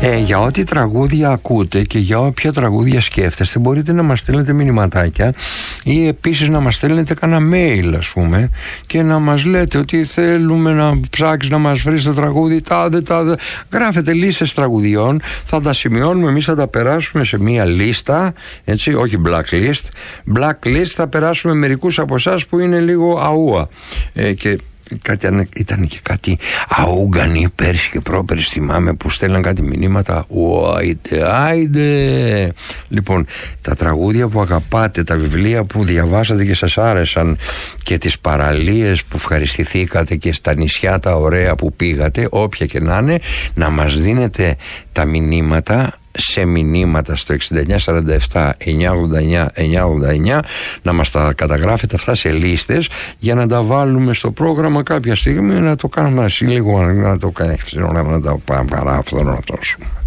Για ό,τι τραγούδια ακούτε και για όποια τραγούδια σκέφτεστε, μπορείτε να μας στέλνετε μηνυματάκια ή επίσης να μας στέλνετε κανένα mail, ας πούμε, και να μας λέτε ότι θέλουμε να ψάξεις να μας βρεις το τραγούδι τάδε. Γράφετε λίστες τραγουδιών, θα τα σημειώνουμε εμείς, θα τα περάσουμε σε μία λίστα, έτσι, όχι blacklist, θα περάσουμε μερικούς από εσάς που είναι λίγο αούα, και ήταν και κάτι αούγκανοι πέρσι και πρόπερσι, θυμάμαι, που στέλναν κάτι μηνύματα. Άιντε. Λοιπόν, τα τραγούδια που αγαπάτε, τα βιβλία που διαβάσατε και σας άρεσαν, και τις παραλίες που ευχαριστηθήκατε και στα νησιά τα ωραία που πήγατε, όποια και να είναι, να μας δίνετε τα μηνύματα σε μηνύματα στο 6947 989 989, να μας τα καταγράφετε αυτά σε λίστες για να τα βάλουμε στο πρόγραμμα κάποια στιγμή, να το κάνουμε λίγο, να το παραφθονώσουμε.